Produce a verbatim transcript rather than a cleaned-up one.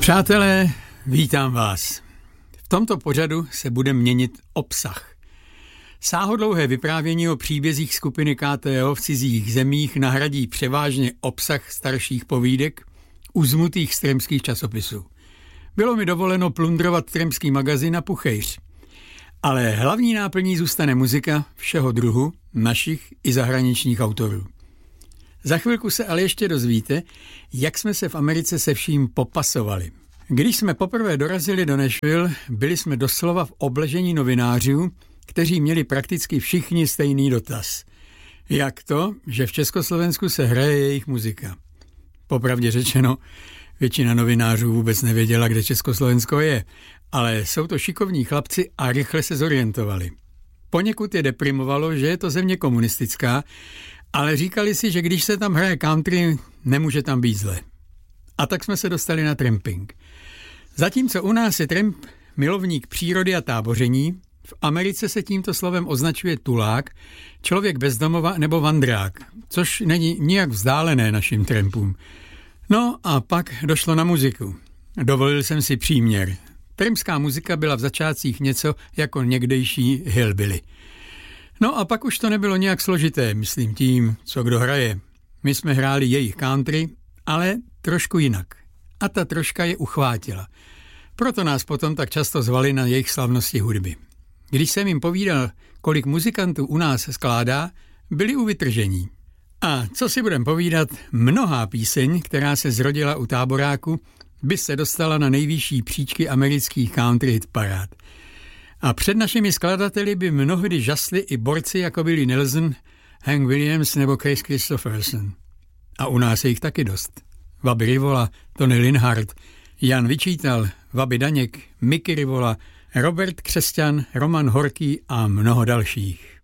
Přátelé, vítám vás. V tomto pořadu se bude měnit obsah. Sáhodlouhé vyprávění o příbězích skupiny K T O v cizích zemích nahradí převážně obsah starších povídek uzmutých z tremských časopisů. Bylo mi dovoleno plundrovat tremský magazín a puchejř. Ale hlavní náplní zůstane muzika všeho druhu, našich i zahraničních autorů. Za chvilku se ale ještě dozvíte, jak jsme se v Americe se vším popasovali. Když jsme poprvé dorazili do Nashville, byli jsme doslova v obležení novinářů, kteří měli prakticky všichni stejný dotaz. Jak to, že v Československu se hraje jejich muzika? Popravdě řečeno, většina novinářů vůbec nevěděla, kde Československo je, ale jsou to šikovní chlapci a rychle se zorientovali. Poněkud je deprimovalo, že je to země komunistická, ale říkali si, že když se tam hraje country, nemůže tam být zle. A tak jsme se dostali na tramping. Zatímco u nás je tramp milovník přírody a táboření, v Americe se tímto slovem označuje tulák, člověk bezdomova nebo vandrák, což není nijak vzdálené našim trampům. No a pak došlo na muziku. Dovolil jsem si příměr. Trampská muzika byla v začátcích něco jako někdejší hillbilly. No a pak už to nebylo nějak složité, myslím tím, co kdo hraje. My jsme hráli jejich country, ale trošku jinak. A ta troška je uchvátila. Proto nás potom tak často zvali na jejich slavnosti hudby. Když jsem jim povídal, kolik muzikantů u nás skládá, byli u vytržení. A co si budem povídat, mnohá píseň, která se zrodila u táboráku, by se dostala na nejvyšší příčky amerických country hit parád. A před našimi skladateli by mnohdy žasli i borci jako Willie Nelson, Hank Williams nebo Chris Christopherson. A u nás je jich taky dost. Wabi Rivola, Tony Linhart, Jan Vyčítal, Wabi Daněk, Mickey Rivola, Robert Křesťan, Roman Horký a mnoho dalších.